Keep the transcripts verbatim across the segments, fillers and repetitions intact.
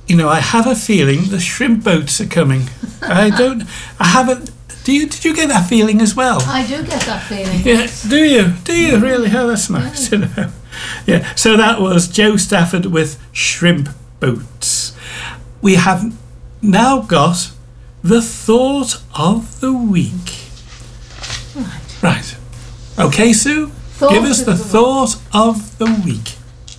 you know, I have a feeling the shrimp boats are coming. I don't, I haven't, do you, did you get that feeling as well? I do get that feeling. Yeah, do you? Do you really? Oh, that's nice to know. Yeah, so that was Joe Stafford with Shrimp Boats. We have now got the thought of the week. Right. Right. Okay, Sue? Thought Give us of the the thought of the week.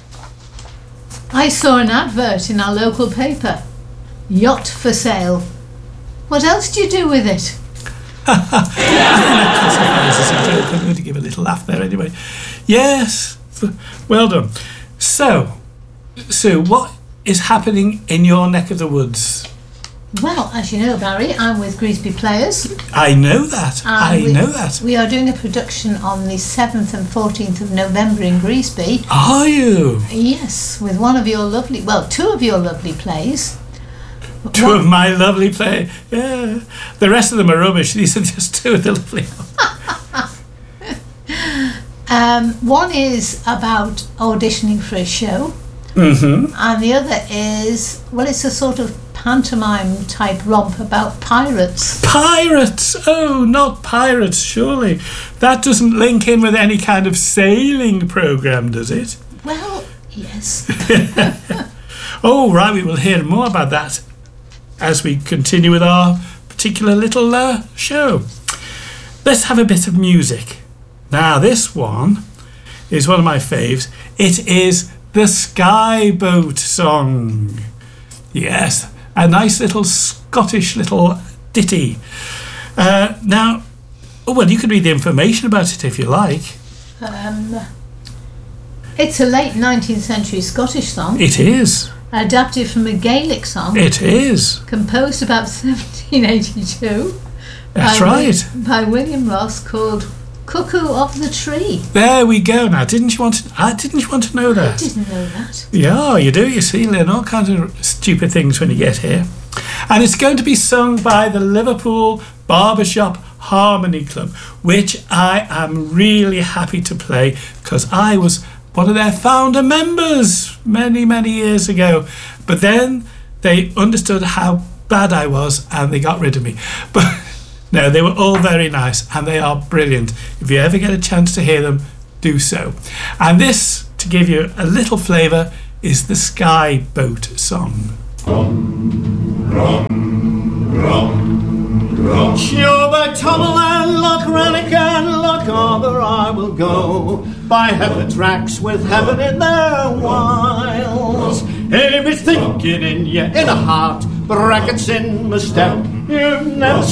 I saw an advert in our local paper. Yacht for sale. What else do you do with it? I think that classifies as a joke. I'm going to give a little laugh there anyway. Yes, well done. So, Sue, what is happening in your neck of the woods? Well, as you know, Barry, I'm with Greasby Players. I know that. and I we, know that. We are doing a production on the seventh and fourteenth of November in Greasby. Are you? Yes, with one of your lovely, well, two of your lovely plays. Two One- of my lovely play. Yeah. The rest of them are rubbish. These are just two of the lovely ones. Um, one is about auditioning for a show, Mm-hmm. and the other is, well, it's a sort of pantomime type romp about pirates. Pirates! Oh, not pirates, surely. That doesn't link in with any kind of sailing programme, does it? Well, yes. Oh, right, we will hear more about that as we continue with our particular little uh, show. Let's have a bit of music. Now, this one is one of my faves. It is the Skyboat song. Yes, a nice little Scottish little ditty. Uh, now, oh, well, you can read the information about it if you like. Um, it's a late nineteenth century Scottish song, It is. adapted from a Gaelic song, It is. composed about seventeen eighty-two. That's by, right. By William Ross, called Cuckoo of the Tree. There we go. Now, didn't you want to? Uh, didn't you want to know I that? didn't know that. Yeah, you do. You see, learn all kinds of stupid things when you get here. And it's going to be sung by the Liverpool Barbershop Harmony Club, which I am really happy to play because I was one of their founder members many, many years ago. But then they understood how bad I was and they got rid of me. But no, they were all very nice and they are brilliant. If you ever get a chance to hear them, do so. And this, to give you a little flavour, is the Sky Boat song. Rum, rum, rum, rum. Shilbert, Tumbleland, Loch Rannoch and Loch Arbor I will go, by heaven's racks with heaven in their wiles. Everything get in you, in a heart, brackets in my step. You've never